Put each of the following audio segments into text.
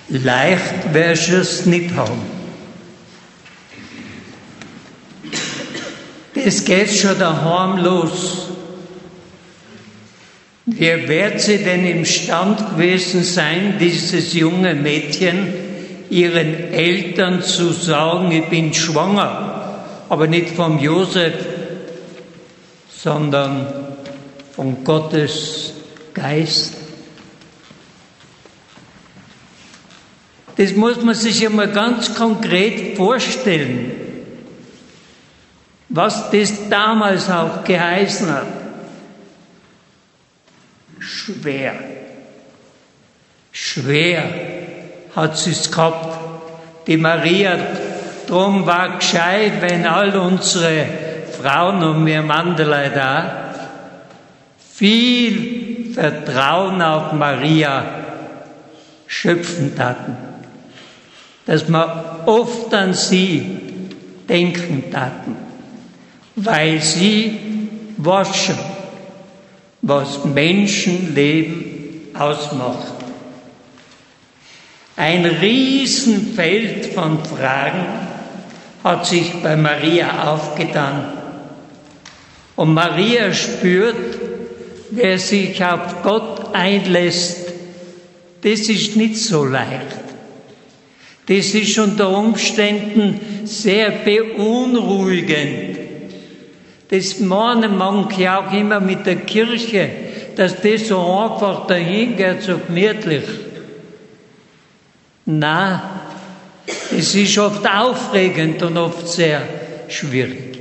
Leicht wirst du es nicht haben. Das geht schon daheim los. Wer wird sie denn imstand gewesen sein, dieses junge Mädchen, ihren Eltern zu sagen, ich bin schwanger, aber nicht vom Josef, sondern von Gottes Geist? Das muss man sich einmal ganz konkret vorstellen, was das damals auch geheißen hat. Schwer hat sie es gehabt. Die Maria, drum war gescheit, wenn all unsere Frauen und wir Mandelein da viel Vertrauen auf Maria schöpfen taten. Dass wir oft an sie denken taten, weil sie waschen, was Menschenleben ausmacht. Ein Riesenfeld von Fragen hat sich bei Maria aufgetan. Und Maria spürt, wer sich auf Gott einlässt, das ist nicht so leicht. Das ist unter Umständen sehr beunruhigend. Das meinen manche auch immer mit der Kirche, dass das so einfach dahin geht, so gemütlich. Nein, es ist oft aufregend und oft sehr schwierig.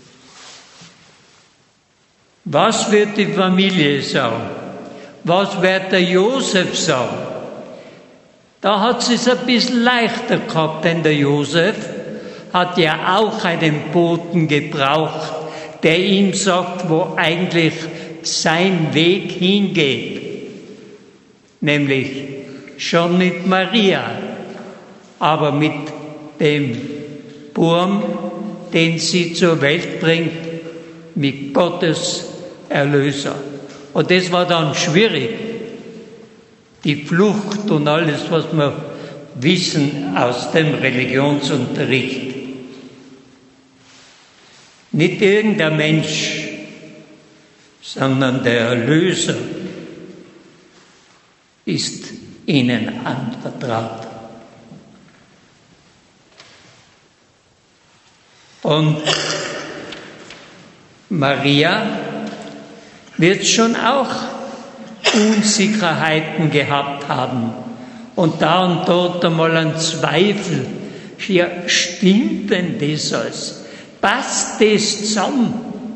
Was wird die Familie sagen? Was wird der Josef sagen? Da hat sie es ein bisschen leichter gehabt, denn der Josef hat ja auch einen Boten gebraucht, der ihm sagt, wo eigentlich sein Weg hingeht. Nämlich schon mit Maria, aber mit dem Burm, den sie zur Welt bringt, mit Gottes Erlöser. Und das war dann schwierig. Die Flucht und alles, was wir wissen aus dem Religionsunterricht. Nicht irgendein Mensch, sondern der Erlöser ist ihnen anvertraut. Und Maria wird schon auch Unsicherheiten gehabt haben und da und dort einmal einen Zweifel. Ja, stimmt denn das alles? Passt das zusammen?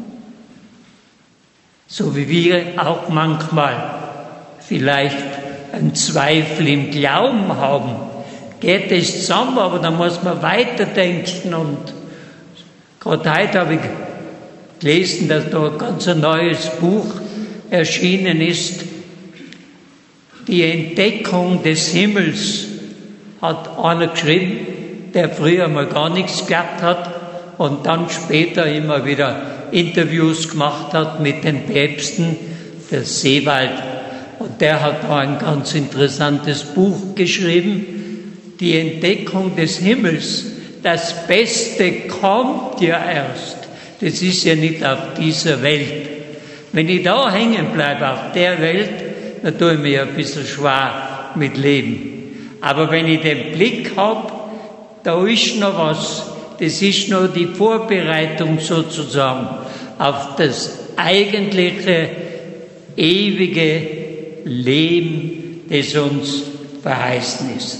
So wie wir auch manchmal vielleicht einen Zweifel im Glauben haben. Geht das zusammen, aber da muss man weiterdenken. Und gerade heute habe ich gelesen, dass da ein ganz neues Buch erschienen ist. Die Entdeckung des Himmels hat einer geschrieben, der früher mal gar nichts geglaubt hat und dann später immer wieder Interviews gemacht hat mit den Päpsten, der Seewald. Und der hat da ein ganz interessantes Buch geschrieben, die Entdeckung des Himmels. Das Beste kommt ja erst. Das ist ja nicht auf dieser Welt. Wenn ich da hängen bleibe, auf der Welt, dann tue ich mir ein bisschen schwer mit Leben. Aber wenn ich den Blick habe, da ist noch was. Das ist noch die Vorbereitung sozusagen auf das eigentliche, ewige Leben, das uns verheißen ist.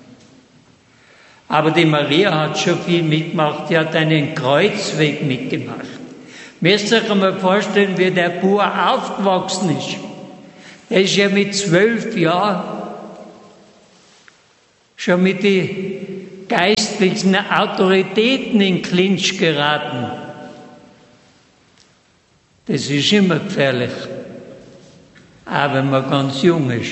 Aber die Maria hat schon viel mitgemacht, die hat einen Kreuzweg mitgemacht. Müsst ihr euch einmal vorstellen, wie der Bub aufgewachsen ist. Er ist ja mit 12 Jahren schon mit den geistlichen Autoritäten in Clinch geraten. Das ist immer gefährlich, auch wenn man ganz jung ist.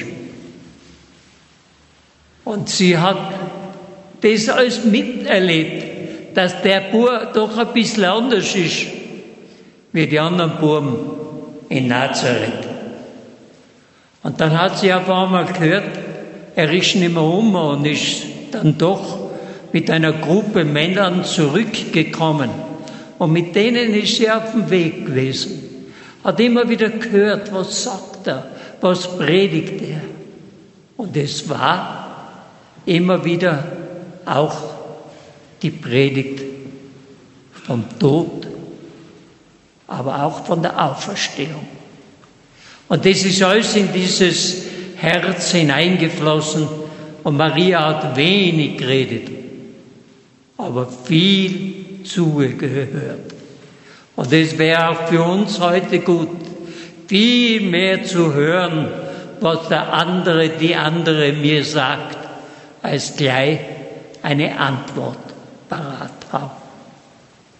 Und sie hat das alles miterlebt, dass der Bub doch ein bisschen anders ist wie die anderen Buben in Nazareth. Und dann hat sie auf einmal gehört, er ist nicht mehr und ist dann doch mit einer Gruppe Männern zurückgekommen. Und mit denen ist er auf dem Weg gewesen. Hat immer wieder gehört, was sagt er, was predigt er. Und es war immer wieder auch die Predigt vom Tod, aber auch von der Auferstehung. Und das ist alles in dieses Herz hineingeflossen. Und Maria hat wenig geredet, aber viel zugehört. Und es wäre auch für uns heute gut, viel mehr zu hören, was die andere mir sagt, als gleich eine Antwort parat